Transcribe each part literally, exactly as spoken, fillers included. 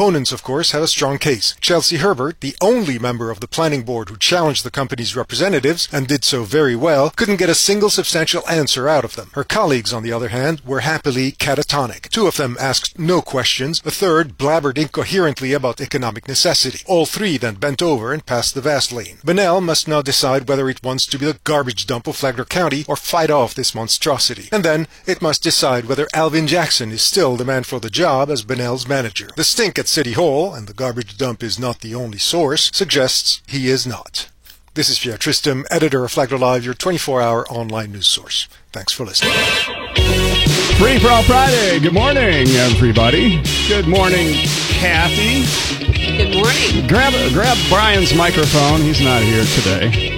opponents, of course, had a strong case. Chelsea Herbert, the only member of the planning board who challenged the company's representatives, and did so very well, couldn't get a single substantial answer out of them. Her colleagues, on the other hand, were happily catatonic. Two of them asked no questions. The third blabbered incoherently about economic necessity. All three then bent over and passed the vast lane. Bunnell must now decide whether it wants to be the garbage dump of Flagler County or fight off this monstrosity. And then it must decide whether Alvin Jackson is still the man for the job as Bunnell's manager. The stink at City Hall, and the garbage dump is not the only source, suggests he is not. This is Pierre Tristam, editor of Flagler Live, your twenty-four hour online news source. Thanks for listening. Free for All Friday. Good morning, everybody. Good morning, Kathy. Good morning. Grab grab Brian's microphone. He's not here today.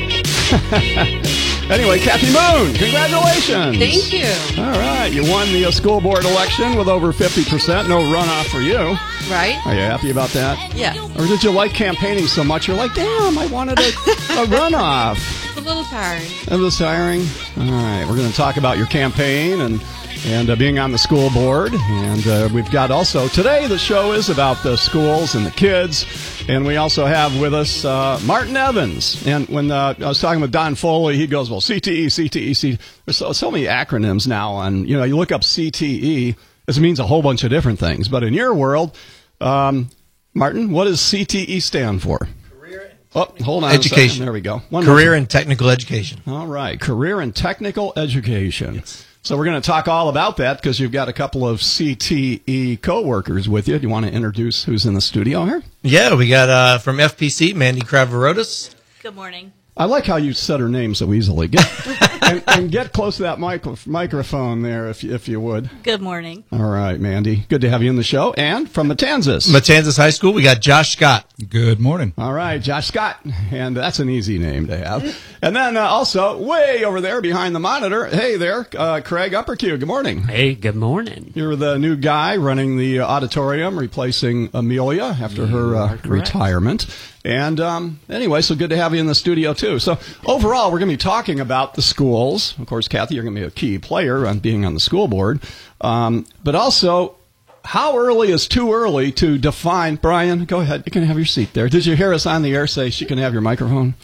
Anyway, Kathy Moon, congratulations. Thank you. All right. You won the uh, school board election with over fifty percent. No runoff for you. Right. Are you happy about that? Yeah. Or did you like campaigning so much you're like, damn, I wanted a, a runoff? It's a little tiring. A little tiring? All right. We're going to talk about your campaign and and uh, being on the school board. And uh, we've got also today the show is about the schools and the kids. And we also have with us uh, Martin Evans. And when uh, I was talking with Don Foley, he goes, well, C T E, C T E, C T E. There's so, so many acronyms now. And, you know, you look up C T E, this means a whole bunch of different things. But in your world, um, Martin, what does C T E stand for? Oh, hold on Education. a second. There we go. One Career more. and technical education. All right. Career and technical education. Yes. So we're going to talk all about that because you've got a couple of C T E co-workers with you. Do you want to introduce who's in the studio here? Yeah, we got uh, from F P C, Mandy Kravarotis. Good morning. I like how you said her name so easily. Get, and, and get close to that mic- microphone there, if you, if you would. Good morning. All right, Mandy. Good to have you in the show. And from Matanzas. Matanzas High School, we got Josh Scott. Good morning. All right, Josh Scott. And that's an easy name to have. And then uh, also, way over there behind the monitor, hey there, uh, Craig Uppercue. Good morning. Hey, good morning. You're the new guy running the auditorium, replacing Amelia after her uh, retirement. And um, anyway, so good to have you in the studio, too. So overall, we're going to be talking about the schools. Of course, Kathy, you're going to be a key player on being on the school board. Um, but also, how early is too early to define? Brian, go ahead. You can have your seat there. Did you hear us on the air say she can have your microphone?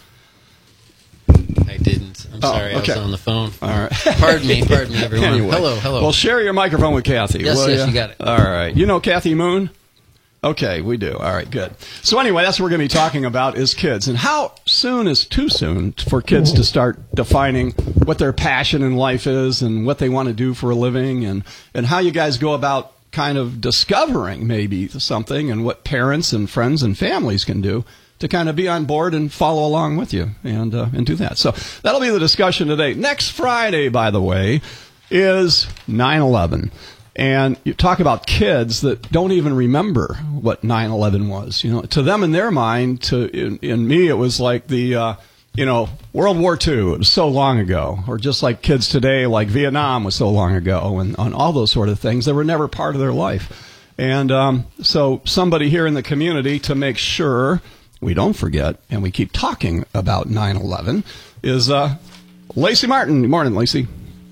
I didn't. I'm Oh, sorry. okay. I was on the phone. All right. Pardon me. Pardon me, everyone. Anyway, hello. Hello. Well, share your microphone with Kathy. Yes, will yes, ya? you got it. All right. You know Kathy Moon? Okay, we do. All right, good. So anyway, that's what we're going to be talking about is kids. And how soon is too soon for kids to start defining what their passion in life is and what they want to do for a living, and, and how you guys go about kind of discovering maybe something, and what parents and friends and families can do to kind of be on board and follow along with you and uh, and do that. So that'll be the discussion today. Next Friday, by the way, is nine eleven. And you talk about kids that don't even remember what nine eleven was. You know, to them in their mind, to in, in me, it was like the, uh, you know, World War Two. It was so long ago. Or just like kids today, like Vietnam was so long ago, and on all those sort of things that were never part of their life. And um, so somebody here in the community, to make sure we don't forget and we keep talking about nine eleven, is uh, Lacey Martin. Good morning, Lacey.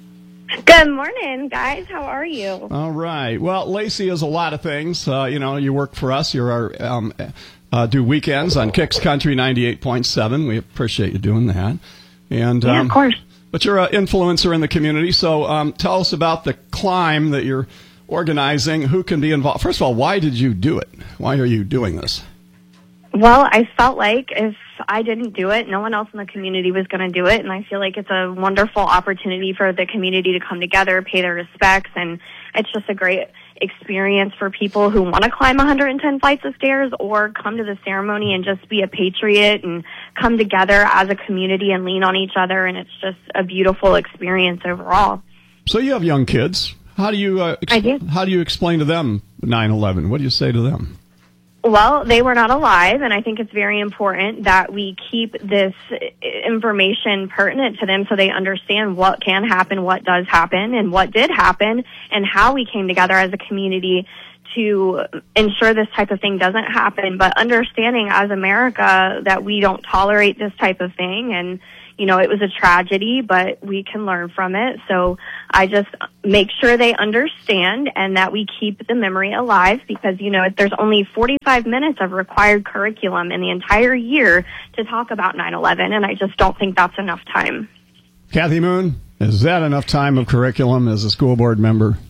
Good morning, guys. How are you? All right. Well, Lacey is a lot of things. Uh, you know, you work for us. You're our um, uh, do weekends on Kicks Country ninety-eight point seven. We appreciate you doing that. And Yeah, um, of course. But you're an influencer in the community. So um, tell us about the climb that you're organizing. Who can be involved? First of all, why did you do it? Why are you doing this? Well, I felt like if I didn't do it, no one else in the community was going to do it, and I feel like it's a wonderful opportunity for the community to come together, pay their respects, and it's just a great experience for people who want to climb one hundred ten flights of stairs or come to the ceremony and just be a patriot and come together as a community and lean on each other, and it's just a beautiful experience overall. So you have young kids. How do you uh, ex- I do. How do you explain to them nine eleven? What do you say to them? Well, they were not alive, and I think it's very important that we keep this information pertinent to them so they understand what can happen, what does happen, and what did happen, and how we came together as a community to ensure this type of thing doesn't happen, but understanding as America that we don't tolerate this type of thing, and you know, it was a tragedy, but we can learn from it. So I just make sure they understand and that we keep the memory alive because, you know, there's only forty-five minutes of required curriculum in the entire year to talk about nine eleven, and I just don't think that's enough time. Kathy Moon, is that enough time of curriculum as a school board member?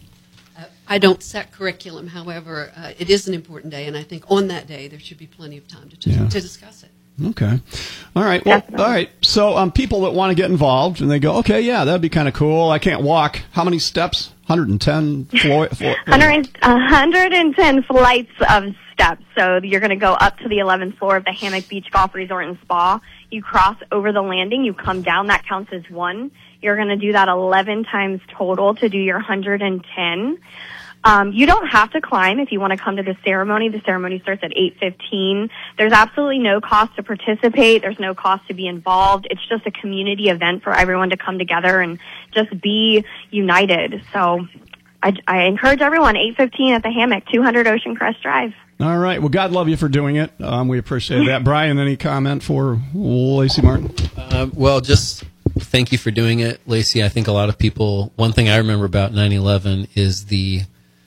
I don't set curriculum. However, uh, it is an important day, and I think on that day there should be plenty of time to, to, Yeah. to discuss it. Okay. All right. Well, Definitely. all right. So um, people that want to get involved and they go, okay, yeah, that'd be kind of cool. I can't walk. How many steps? one hundred ten floor, floor, one hundred, one hundred ten flights of steps. So you're going to go up to the eleventh floor of the Hammock Beach Golf Resort and Spa. You cross over the landing. You come down. That counts as one. You're going to do that eleven times total to do your one hundred ten. Um, you don't have to climb if you want to come to the ceremony. The ceremony starts at eight fifteen. There's absolutely no cost to participate. There's no cost to be involved. It's just a community event for everyone to come together and just be united. So I, I encourage everyone, eight fifteen at the Hammock, two hundred Ocean Crest Drive. All right. Well, God love you for doing it. Um, we appreciate that. Brian, any comment for Lacey Martin? Uh, well, just thank you for doing it, Lacey. I think a lot of people, one thing I remember about nine eleven is the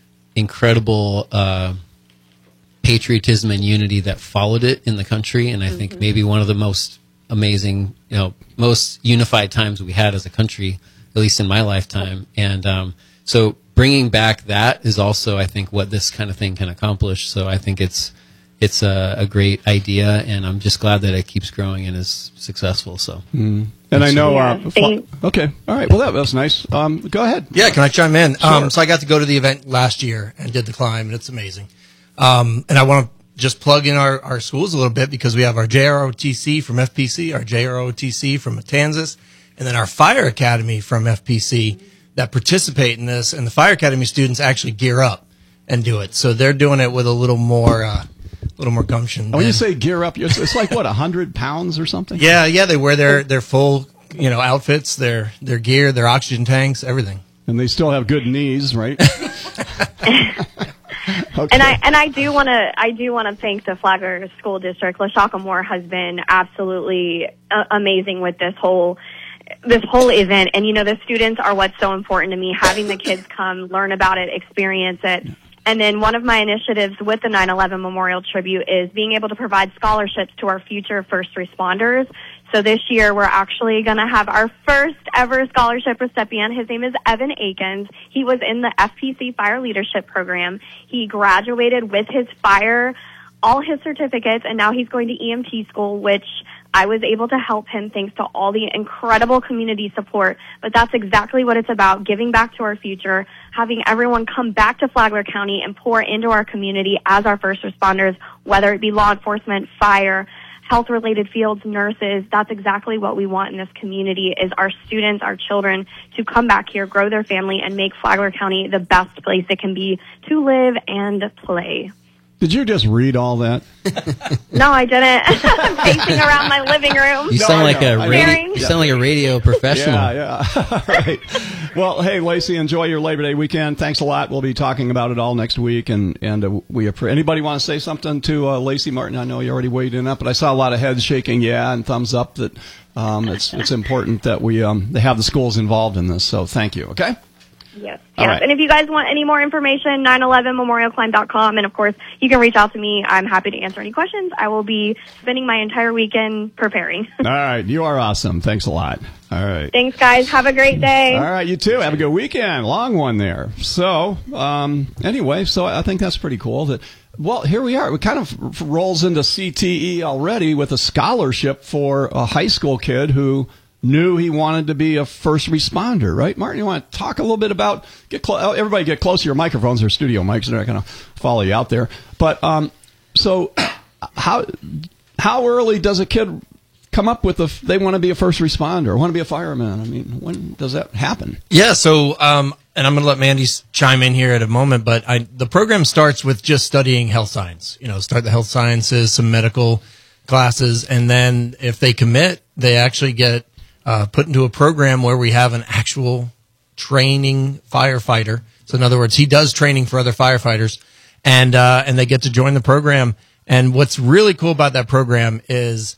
incredible uh, patriotism and unity that followed it in the country. And I mm-hmm. think maybe one of the most amazing, you know, most unified times we had as a country, at least in my lifetime. And um, so bringing back that is also, I think, what this kind of thing can accomplish. So I think it's it's a, a great idea, and I'm just glad that it keeps growing and is successful. So, mm. and I know. Yeah, Uh, fl- okay, all right. Well, that was nice. Um, go ahead. Yeah, can I chime in? Sure. Um, so I got to go to the event last year and did the climb, and it's amazing. Um, and I want to just plug in our, our schools a little bit because we have our J R O T C from F P C, our J R O T C from Matanzas, and then our Fire Academy from F P C that participate in this. And the Fire Academy students actually gear up and do it. So they're doing it with a little more, uh, little more gumption. Oh, when than- you say gear up, it's, it's like, what, one hundred pounds or something? Yeah, yeah, they wear their, their full, you know, outfits, their, their gear, their oxygen tanks, everything. And they still have good knees, right? Okay. And I and I do want to I do want to thank the Flagler School District. LaShaka Moore has been absolutely uh, amazing with this whole this whole event. And you know, the students are what's so important to me. Having the kids come, learn about it, experience it. And then one of my initiatives with the nine eleven Memorial Tribute is being able to provide scholarships to our future first responders. So this year we're actually going to have our first ever scholarship recipient. His name is Evan Akins. He was in the F P C Fire Leadership Program. He graduated with his fire, all his certificates, and now he's going to E M T school, which I was able to help him thanks to all the incredible community support. But that's exactly what it's about, giving back to our future, having everyone come back to Flagler County and pour into our community as our first responders, whether it be law enforcement, fire, health-related fields, nurses. That's exactly what we want in this community, is our students, our children, to come back here, grow their family, and make Flagler County the best place it can be to live and play. Did you just read all that? No, I didn't. I'm pacing around my living room. You No, sound I like know, a I know. radio, you sound like a radio professional. Yeah, yeah. All right. Well, hey, Lacey, enjoy your Labor Day weekend. Thanks a lot. We'll be talking about it all next week. And, and uh, we appre- anybody want to say something to uh, Lacey Martin? I know you already weighed in up, but I saw a lot of heads shaking yeah and thumbs up that um, it's it's important that we um, they have the schools involved in this. So thank you. Okay? Yes, All yes. right. And if you guys want any more information, nine eleven memorial climb dot com. And, of course, you can reach out to me. I'm happy to answer any questions. I will be spending my entire weekend preparing. All right. You are awesome. Thanks a lot. All right. Thanks, guys. Have a great day. All right, you too. Have a good weekend. Long one there. So, um, anyway, so I think that's pretty cool. That well, here we are. It kind of rolls into C T E already with a scholarship for a high school kid who knew he wanted to be a first responder, right? Martin, you want to talk a little bit about, get clo- everybody get close to your microphones. They're studio mics. They're not going to follow you out there. But um, so how how early does a kid come up with a, they want to be a first responder, want to be a fireman? I mean, when does that happen? Yeah, so, um, and I'm going to let Mandy chime in here at a moment, but I, the program starts with just studying health science. You know, start the health sciences, some medical classes, and then if they commit, they actually get uh, put into a program where we have an actual training firefighter. So in other words, he does training for other firefighters, and uh, and they get to join the program. And what's really cool about that program is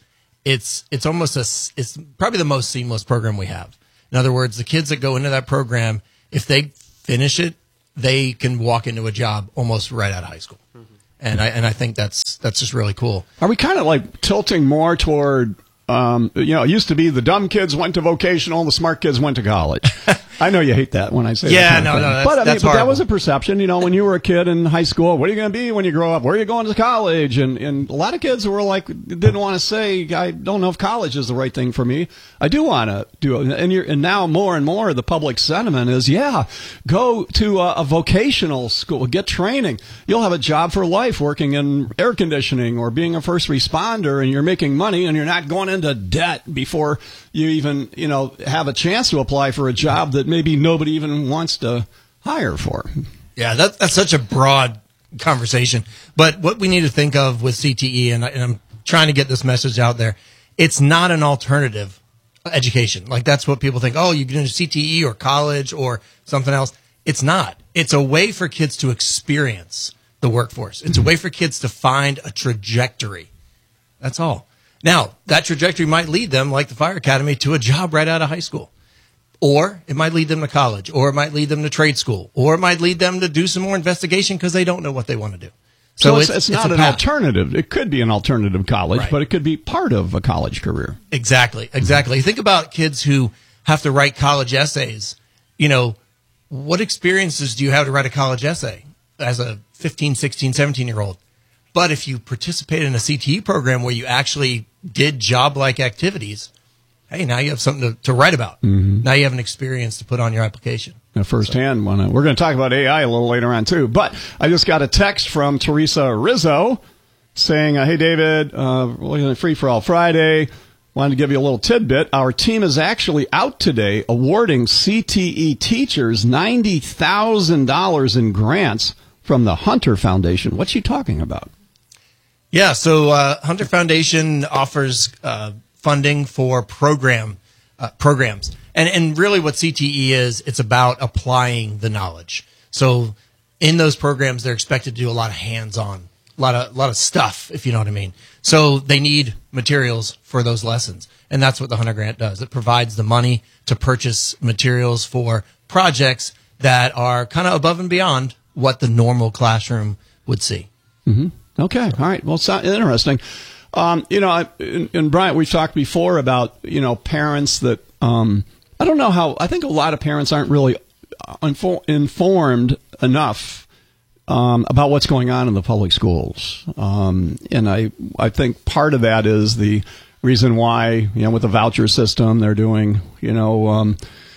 it's it's almost a s- it's probably the most seamless program we have. In other words, the kids that go into that program, if they finish it, they can walk into a job almost right out of high school. Mm-hmm. And I and I think that's that's just really cool. Are we kind of like tilting more toward, um, you know, it used to be the dumb kids went to vocational, the smart kids went to college. I know you hate that when I say yeah, that. no, no, that's, but I mean, that's but that horrible. was a perception, you know, when you were a kid in high school. What are you going to be when you grow up? Where are you going to college? And and a lot of kids were like, didn't want to say, I don't know if college is the right thing for me. I do want to do it. And you're and now more and more the public sentiment is, yeah, go to a, a vocational school, get training. You'll have a job for life working in air conditioning or being a first responder, and you're making money, and you're not going into debt before you even, you know, have a chance to apply for a job that maybe nobody even wants to hire for. Yeah, that, that's such a broad conversation. But what we need to think of with C T E, and, I, and I'm trying to get this message out there, it's not an alternative education. Like that's what people think, oh, you can do C T E or college or something else. It's not. It's a way for kids to experience the workforce. It's a way for kids to find a trajectory. That's all. Now, that trajectory might lead them, like the Fire Academy, to a job right out of high school. Or it might lead them to college, or it might lead them to trade school, or it might lead them to do some more investigation because they don't know what they want to do. So, So it's, it's- it's it's not a an path. alternative. It could be an alternative college, Right. but it could be part of a college career. Exactly, exactly. Think about kids who have to write college essays. You know, what experiences do you have to write a college essay as a fifteen, sixteen, seventeen-year-old? But if you participate in a C T E program where you actually did job-like activities, hey, now you have something to, to write about. Mm-hmm. Now you have an experience to put on your application. A firsthand one. We're going to talk about A I a little later on, too. But I just got a text from Teresa Rizzo saying, uh, hey, David, uh, we're looking at Free for All Friday. Wanted to give you a little tidbit. Our team is actually out today awarding C T E teachers ninety thousand dollars in grants from the Hunter Foundation. What's she talking about? Yeah, so uh, Hunter Foundation offers uh, funding for program uh, programs, and and really what C T E is, it's about applying the knowledge. So in those programs, they're expected to do a lot of hands-on, a lot of a lot of stuff, if you know what I mean. So they need materials for those lessons, and that's what the Hunter Grant does. It provides the money to purchase materials for projects that are kind of above and beyond what the normal classroom would see. Mm-hmm. Okay. All right. Well, it's not interesting. Um, you know, I- and, and Bryant, we've talked before about, you know, parents that, um, I don't know how, I think a lot of parents aren't really info- informed enough um, about what's going on in the public schools. Um, and I, I think part of that is the reason why, you know, with the voucher system, they're doing, you know, um,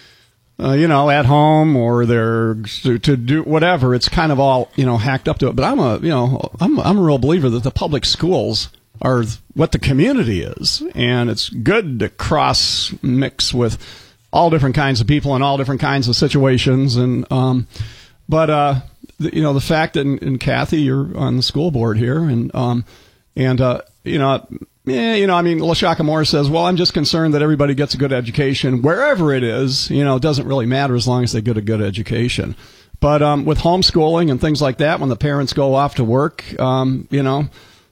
Uh, you know, at home or they're to, to do whatever. It's kind of all, you know, hacked up to it. But I'm a, you know, I'm, I'm a real believer that the public schools are what the community is. And it's good to cross mix with all different kinds of people in all different kinds of situations. And, um, but, uh, the, you know, the fact that, and, and Kathy, you're on the school board here and, um, and, uh, you know, Yeah, you know, I mean, LaShaka Moore says, well, I'm just concerned that everybody gets a good education wherever it is. You know, it doesn't really matter as long as they get a good education. But um, with homeschooling and things like that, when the parents go off to work, um, you know,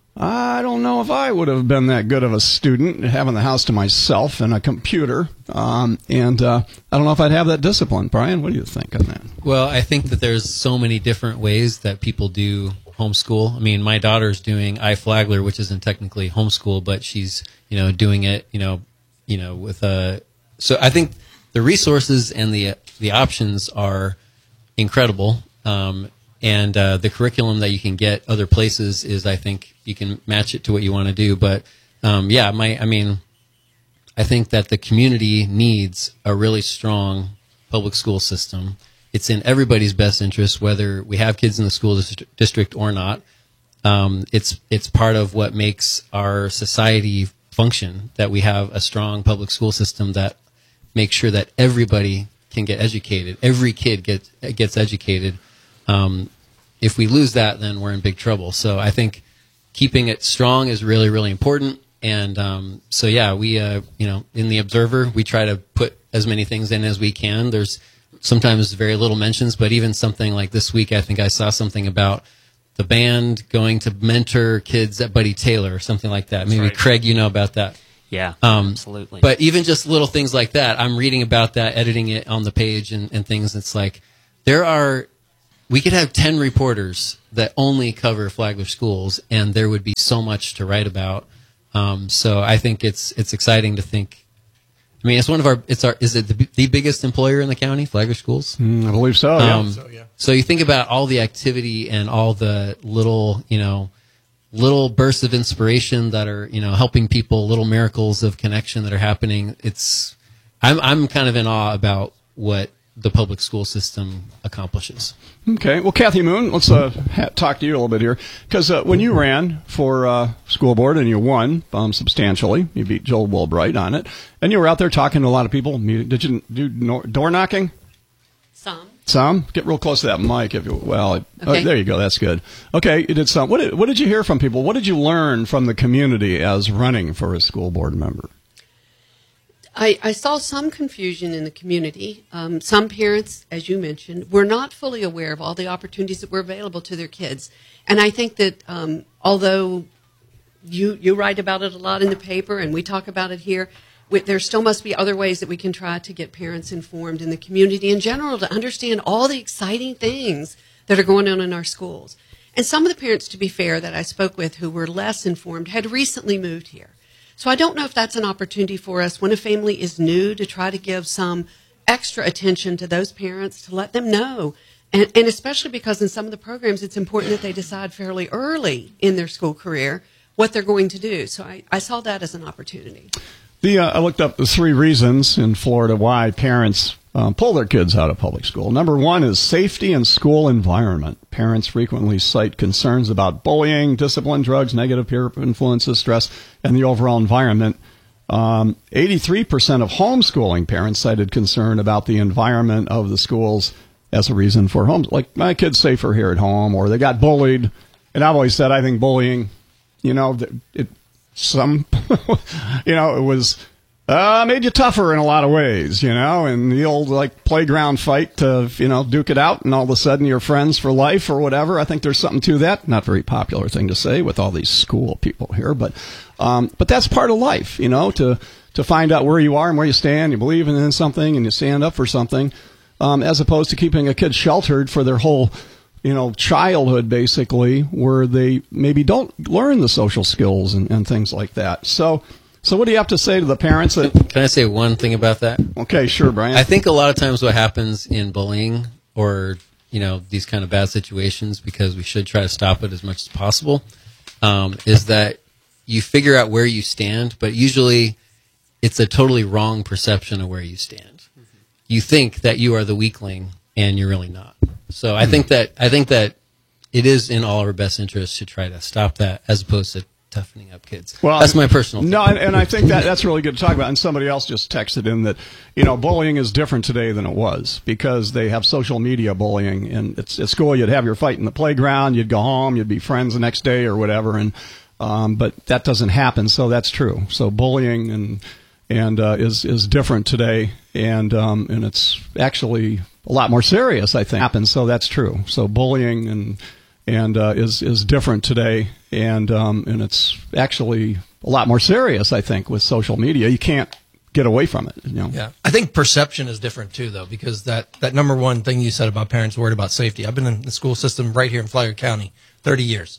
I don't know if I would have been that good of a student having the house to myself and a computer. Um, and uh, I don't know if I'd have that discipline. Brian, what do you think on that? Well, I think that there's so many different ways that people do homeschool. I mean, my daughter's doing iFlagler, which isn't technically homeschool, but she's, you know, doing it, you know, you know, with a, so I think the resources and the, the options are incredible. Um, and, uh, the curriculum that you can get other places is, I think you can match it to what you want to do. But, um, yeah, my, I mean, I think that the community needs a really strong public school system. It's in everybody's best interest, whether we have kids in the school dist- district or not. Um, it's it's part of what makes our society function, that we have a strong public school system that makes sure that everybody can get educated. Every kid gets gets educated. Um, if we lose that, then we're in big trouble. So I think keeping it strong is really, really important. And um, so, yeah, we, uh, you know, in the Observer, we try to put as many things in as we can. There's sometimes very little mentions, but even something like this week, I think I saw something about the band going to mentor kids at Buddy Taylor or something like that. Maybe right. Craig, you know about that. Yeah, Um, absolutely. But even just little things like that, I'm reading about that, editing it on the page and, and things. It's like there are, we could have ten reporters that only cover Flagler schools, and there would be so much to write about. Um, so I think it's it's exciting to think. I mean, it's one of our. It's our. Is it the, the biggest employer in the county, Flagler Schools? Mm, I believe so. Yeah. Um, So, yeah. so you think about all the activity and all the little, you know, little bursts of inspiration that are, you know, helping people, little miracles of connection that are happening. It's, I'm, I'm kind of in awe about what the public school system accomplishes. Okay. Well, Kathy Moon, let's uh, ha- talk to you a little bit here. Because uh, when you ran for uh, school board and you won um, substantially, you beat Joel Wilbright on it, and you were out there talking to a lot of people. Did you do no- door knocking? Some. Some? Get real close to that mic. If you, well, it, Okay. oh, there you go. That's good. Okay, you did some. What did, what did you hear from people? What did you learn from the community as running for a school board member? I, I saw some confusion in the community. Um, some parents, as you mentioned, were not fully aware of all the opportunities that were available to their kids. And I think that um, although you you write about it a lot in the paper and we talk about it here, we, there still must be other ways that we can try to get parents informed in the community in general to understand all the exciting things that are going on in our schools. And some of the parents, to be fair, that I spoke with who were less informed had recently moved here. So I don't know if that's an opportunity for us when a family is new to try to give some extra attention to those parents to let them know. And, and especially because in some of the programs, it's important that they decide fairly early in their school career what they're going to do. So I, I saw that as an opportunity. The uh, I looked up the three reasons in Florida why parents uh, pull their kids out of public school. Number one is safety and school environment. Parents frequently cite concerns about bullying, discipline, drugs, negative peer influences, stress, and the overall environment. Um, eighty-three percent of homeschooling parents cited concern about the environment of the schools as a reason for home. Like, my kid's safer here at home, or they got bullied. And I've always said I think bullying, you know, it some, you know, it was uh, made you tougher in a lot of ways, you know, and the old like playground fight to, you know, duke it out, and all of a sudden you're friends for life or whatever. I think there's something to that. Not a very popular thing to say with all these school people here, but um, but that's part of life, you know, to to find out where you are and where you stand. You believe in something and you stand up for something, um, as opposed to keeping a kid sheltered for their whole, you know, childhood, basically, where they maybe don't learn the social skills and, and things like that. So, so what do you have to say to the parents that? Can I say one thing about that? Okay, sure, Brian. I think a lot of times what happens in bullying or, you know, these kind of bad situations, because we should try to stop it as much as possible, um, is that you figure out where you stand, but usually it's a totally wrong perception of where you stand. Mm-hmm. You think that you are the weakling, and you're really not. So I think that I think that it is in all our best interest to try to stop that, as opposed to toughening up kids. Well, that's my personal no, thing. and, and I think that that's really good to talk about. And somebody else just texted in that, you know, bullying is different today than it was, because they have social media bullying. And it's, at school, you'd have your fight in the playground, you'd go home, you'd be friends the next day or whatever. And um, but that doesn't happen. So that's true. So bullying and and uh, is is different today, and um, and it's actually a lot more serious, I think, happens. So that's true. So bullying and and uh, is is different today, and um, and it's actually a lot more serious, I think, with social media. You can't get away from it. You know? Yeah, I think perception is different too, though, because that that number one thing you said about parents worried about safety. I've been in the school system right here in Flagler County thirty years.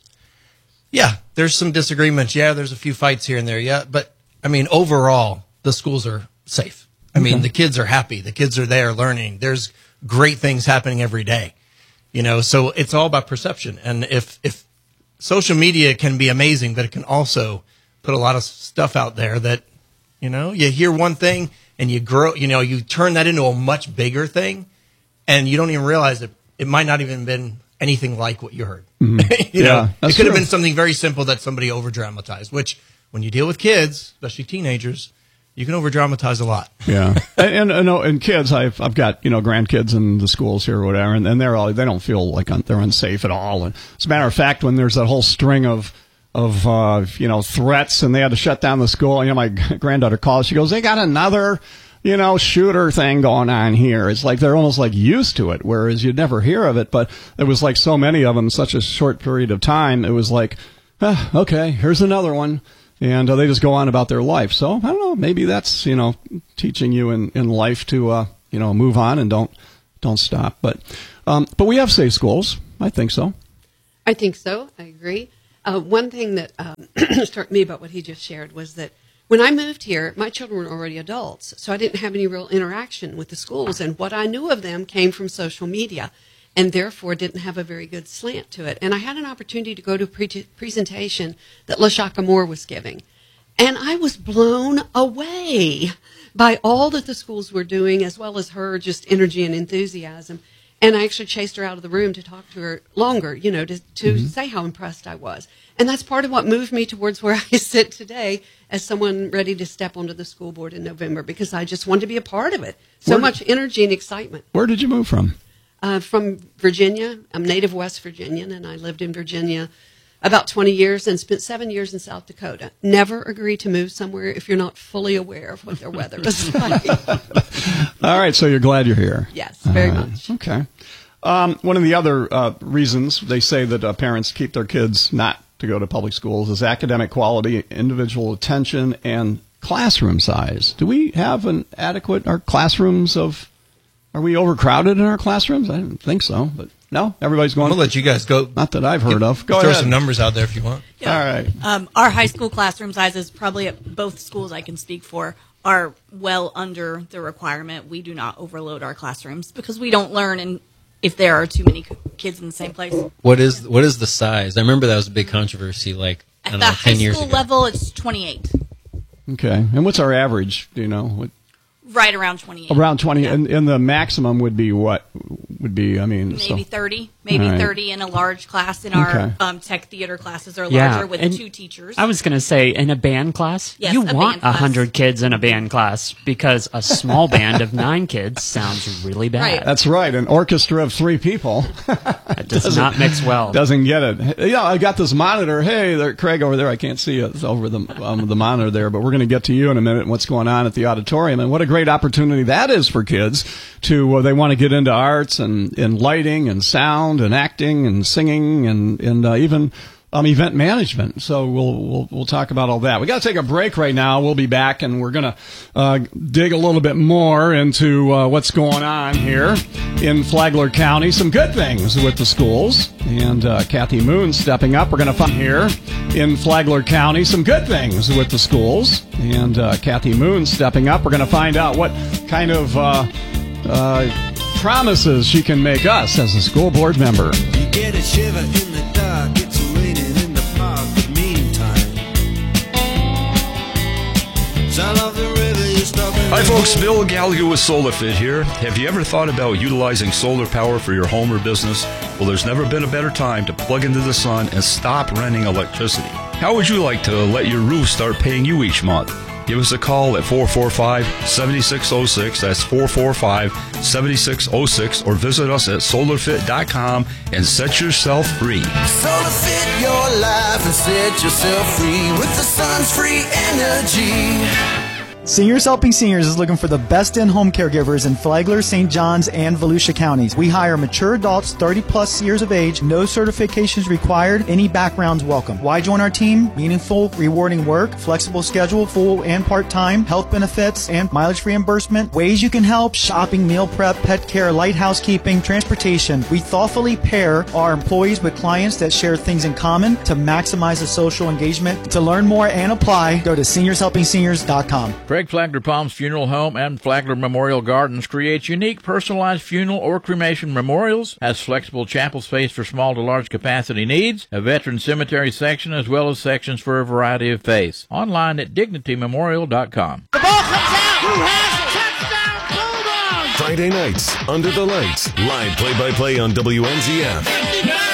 Yeah, there's some disagreements. Yeah, there's a few fights here and there. Yeah, but I mean, overall, the schools are safe. I mean, okay. The kids are happy. The kids are there learning. There's great things happening every day, you know, so it's all about perception. And if, if social media can be amazing, but it can also put a lot of stuff out there that, you know, you hear one thing and you grow, you know, you turn that into a much bigger thing, and you don't even realize that it might not even been anything like what you heard. Mm-hmm. you yeah, know, it could true. have been something very simple that somebody over dramatized, which when you deal with kids, especially teenagers, you can over dramatize a lot. Yeah, and, and and and kids, I've I've got, you know, grandkids in the schools here or whatever, and, and they're all they don't feel like they're unsafe at all. And as a matter of fact, when there's that whole string of of uh, you know, threats, and they had to shut down the school, you know, my granddaughter calls, she goes, they got another, you know, shooter thing going on here. It's like they're almost like used to it, whereas you'd never hear of it. But it was like so many of them, such a short period of time. It was like, ah, okay, here's another one. and uh, they just go on about their life. So I don't know, maybe that's, you know, teaching you in, in life to, uh, you know, move on and don't don't stop. But um, but we have safe schools. I think so. I think so. I agree. Uh, one thing that um, struck me about what he just shared was that when I moved here, my children were already adults, so I didn't have any real interaction with the schools, and what I knew of them came from social media, and therefore didn't have a very good slant to it. And I had an opportunity to go to a pre- presentation that LaShaka Moore was giving, and I was blown away by all that the schools were doing, as well as her just energy and enthusiasm. And I actually chased her out of the room to talk to her longer, you know, to, to mm-hmm. say how impressed I was. And that's part of what moved me towards where I sit today as someone ready to step onto the school board in November, because I just wanted to be a part of it. So where, much energy and excitement. Where did you move from? Uh, from Virginia. I'm native West Virginian, and I lived in Virginia about twenty years and spent seven years in South Dakota. Never agree to move somewhere if you're not fully aware of what their weather is like. All right, so you're glad you're here. Yes, very uh, much. Okay. Um, one of the other uh, reasons they say that uh, parents keep their kids not to go to public schools is academic quality, individual attention, and classroom size. Do we have an adequate, our classrooms of, are we overcrowded in our classrooms? I don't think so, but no, everybody's going. I'm going to let you guys go. Not that I've heard of. Go throw ahead. some numbers out there if you want. Yeah. All right. Um, our high school classroom sizes, probably at both schools I can speak for, are well under the requirement. We do not overload our classrooms because we don't learn in, if there are too many kids in the same place. What is what is the size? I remember that was a big controversy, like I At don't the know, high ten years school ago. level, it's twenty-eight. Okay. And what's our average? Do you know? What, Right around twenty-eight. around twenty. Yeah. And, and the maximum would be what? Would be, I mean. Maybe so, thirty. Maybe right. thirty in a large class. In Okay. our um, tech theater classes are Yeah, larger with and two teachers. I was going to say, in a band class, Yes, you a want band a class. hundred kids in a band class because a small band of nine kids sounds really bad. Right. That's right. An orchestra of three people. That does not mix well. Doesn't get it. Yeah, I got this monitor. Hey, there, Craig over there. I can't see it. It's over the um, the monitor there, but we're going to get to you in a minute and what's going on at the auditorium. And what a great opportunity that is for kids to, uh, they want to get into arts and, and lighting and sound and acting and singing and, and uh, even um, event management. So we'll, we'll we'll talk about all that. We got to take a break right now. We'll be back and we're going to uh, dig a little bit more into uh, what's going on here in Flagler County. Some good things with the schools. And uh, Kathy Moon stepping up. We're going to find here in Flagler County some good things with the schools. And uh, Kathy Moon stepping up. We're going to find out what kind of uh, uh, promises she can make us as a school board member. You get a shiver in the dark, it's raining in the park, but meantime, sound of the river, you stop. Hi folks, Bill Gallagher with SolarFit here. Have you ever thought about utilizing solar power for your home or business? Well, there's never been a better time to plug into the sun and stop renting electricity. How would you like to let your roof start paying you each month? Give us a call at four four five, seven six zero six, that's four four five, seven six zero six, or visit us at solar fit dot com and set yourself free. Solar fit your life and set yourself free with the sun's free energy. Seniors Helping Seniors is looking for the best in-home caregivers in Flagler, Saint Johns, and Volusia counties. We hire mature adults, thirty plus years of age, no certifications required, any backgrounds welcome. Why join our team? Meaningful, rewarding work, flexible schedule, full and part-time, health benefits, and mileage reimbursement. Ways you can help: shopping, meal prep, pet care, light housekeeping, transportation. We thoughtfully pair our employees with clients that share things in common to maximize the social engagement. To learn more and apply, go to seniors helping seniors dot com. Craig Flagler Palms Funeral Home and Flagler Memorial Gardens creates unique personalized funeral or cremation memorials, has flexible chapel space for small to large capacity needs, a veteran cemetery section, as well as sections for a variety of faiths. Online at dignity memorial dot com. The ball comes out. Who has it? Touchdown, Bulldogs! Friday nights, Under the Lights, live play-by-play on W N Z F.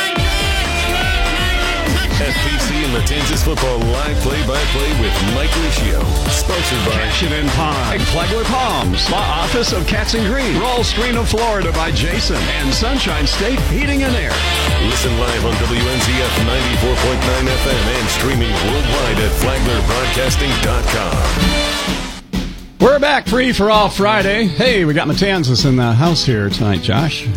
F P C and Matanzas football live play-by-play with Mike Riccio. Sponsored by Cashin and Pond, Flagler Palms, Law Office of Katz and Green, Roll Screen of Florida by Jason, and Sunshine State Heating and Air. Listen live on W N Z F ninety-four point nine F M and streaming worldwide at flagler broadcasting dot com. We're back, free for all Friday. Hey, we got Matanzas in the house here tonight, Josh. I'm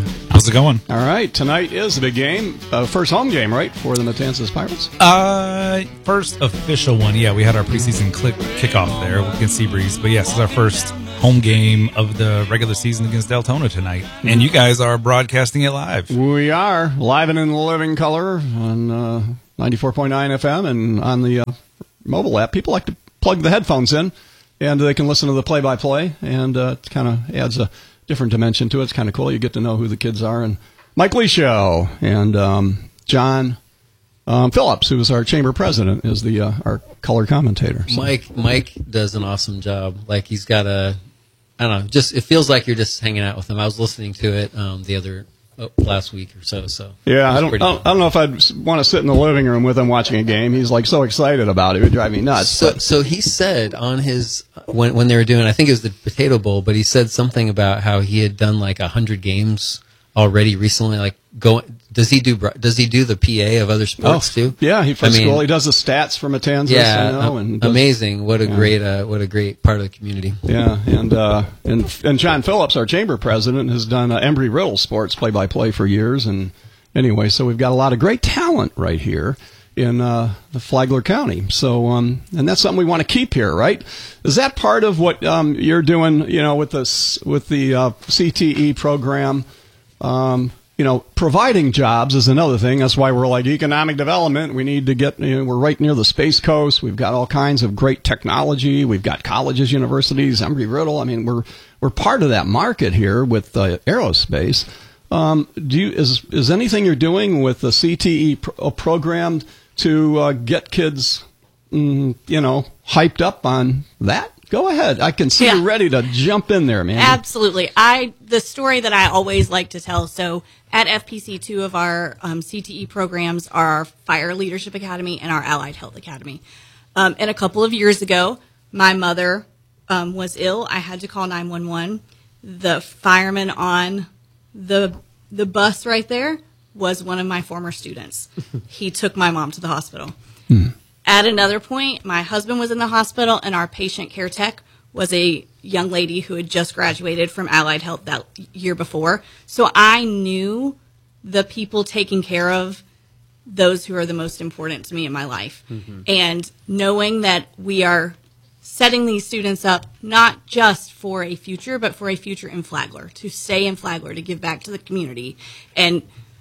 How's it going? All right. Tonight is the big game. Uh, first home game, right, for the Matanzas Pirates? Uh, first official one. Yeah, we had our preseason click, kickoff there against Seabreeze. But yes, it's our first home game of the regular season against Deltona tonight. And you guys are broadcasting it live. We are. Live and in living color on uh, ninety-four point nine F M and on the uh, mobile app. People like to plug the headphones in, and they can listen to the play-by-play, and uh, it kind of adds a different dimension to it. It's kind of cool. You get to know who the kids are. And Mike Lee Show and um, John um, Phillips, who is our chamber president, is the uh, our color commentator. So. Mike Mike does an awesome job. Like, he's got a, I don't know, just it feels like you're just hanging out with him. I was listening to it um, the other oh, last week or so. So yeah, I don't, I don't I don't know if I'd want to sit in the living room with him watching a game. He's like so excited about it, it would drive me nuts. So, but. so he said on his when when they were doing, I think it was the Potato Bowl, but he said something about how he had done like a hundred games already recently. Like, go does he do does he do the P A of other sports oh, too? Yeah, he plays I mean, school. He does the stats for Matanzas. Yeah, you know, and does, amazing. What a yeah. great uh, what a great part of the community. Yeah, and uh, and and John Phillips, our chamber president, has done uh, Embry Riddle sports play by play for years. And anyway, so we've got a lot of great talent right here in uh, the Flagler County. So, um, and that's something we want to keep here, right? Is that part of what um, you're doing? You know, with this with the uh, C T E program. Um, you know, providing jobs is another thing. That's why we're like economic development. We need to get, you know, we're right near the Space Coast. We've got all kinds of great technology. We've got colleges, universities, Embry Riddle. I mean, we're, we're part of that market here with uh, aerospace. Um, do you, is, is anything you're doing with the C T E pro- program to uh, get kids, mm, you know, hyped up on that? Go ahead. I can see yeah. you ready to jump in there, man. Absolutely. I the story that I always like to tell. So at F P C, two of our um, C T E programs are our Fire Leadership Academy and our Allied Health Academy. Um, and a couple of years ago, my mother um, was ill. I had to call nine one one. The fireman on the the bus right there was one of my former students. He took my mom to the hospital. Hmm. At another point, my husband was in the hospital, and our patient care tech was a young lady who had just graduated from Allied Health that year before. So I knew the people taking care of those who are the most important to me in my life. Mm-hmm. And knowing that we are setting these students up not just for a future, but for a future in Flagler, to stay in Flagler, to give back to the community. And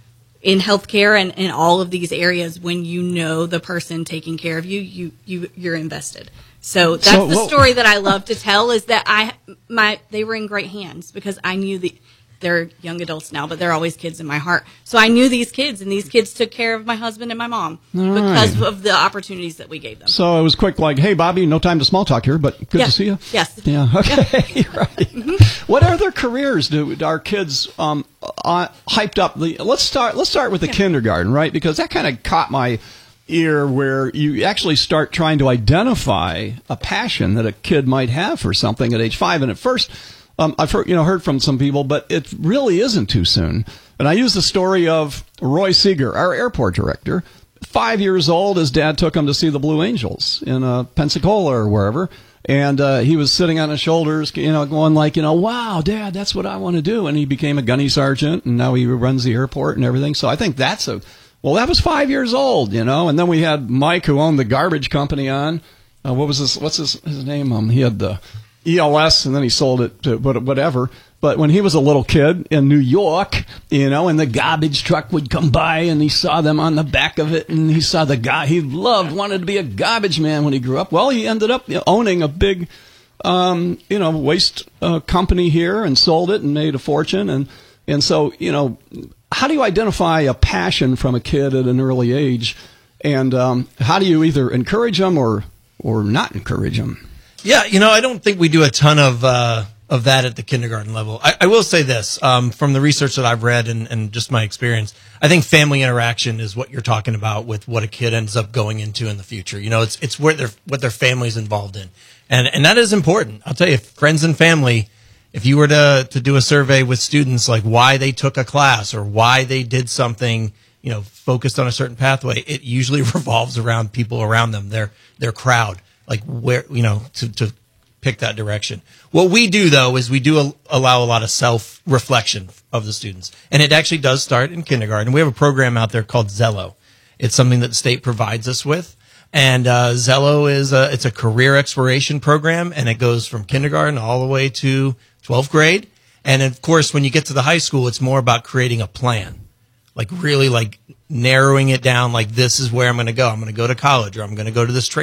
in healthcare and in all of these areas, when you know the person taking care of you, you, you you're invested. So that's so, the well, story that I love to tell, is that I my they were in great hands, because I knew the they're young adults now, but they're always kids in my heart. So I knew these kids, and these kids took care of my husband and my mom all because right. of the opportunities that we gave them. So it was quick, like, hey, Bobby, no time to small talk here, but good yeah. to see you. Yes. Yeah. Okay. Yeah. Right. Mm-hmm. What other careers do our kids um, uh, hyped up? The, let's start. Let's start with the yeah. kindergarten, right? Because that kind of caught my ear, where you actually start trying to identify a passion that a kid might have for something at age five. And at first, Um, I've heard, you know, heard from some people, but it really isn't too soon. And I use the story of Roy Seeger, our airport director. Five years old, his dad took him to see the Blue Angels in uh, Pensacola or wherever. And uh, he was sitting on his shoulders, you know, going like, you know, wow, Dad, that's what I want to do. And he became a gunny sergeant, and now he runs the airport and everything. So I think that's a, well, that was five years old, you know. And then we had Mike, who owned the garbage company, on. Uh, what was his, what's his, his name? Um, he had the E L S, and then he sold it to whatever. But when he was a little kid in New York, you know, and the garbage truck would come by, and he saw them on the back of it, and he saw the guy he loved, wanted to be a garbage man when he grew up. Well, he ended up owning a big, um, you know, waste uh, company here, and sold it and made a fortune. And, and so, you know, how do you identify a passion from a kid at an early age? And um, how do you either encourage them or, or not encourage them? Yeah, you know, I don't think we do a ton of uh, of that at the kindergarten level. I, I will say this, um, from the research that I've read and, and just my experience, I think family interaction is what you're talking about with what a kid ends up going into in the future. You know, it's it's where their what their family's involved in, and and that is important. I'll tell you, friends and family. If you were to to do a survey with students, like why they took a class or why they did something, you know, focused on a certain pathway, it usually revolves around people around them, their their crowd. Like where, you know, to, to pick that direction. What we do, though, is we do a, allow a lot of self-reflection of the students. And it actually does start in kindergarten. We have a program out there called Zello. It's something that the state provides us with. And uh, Zello is a, it's a career exploration program, and it goes from kindergarten all the way to twelfth grade. And, of course, when you get to the high school, it's more about creating a plan, like really like narrowing it down, like this is where I'm going to go. I'm going to go to college, or I'm going to go to this trade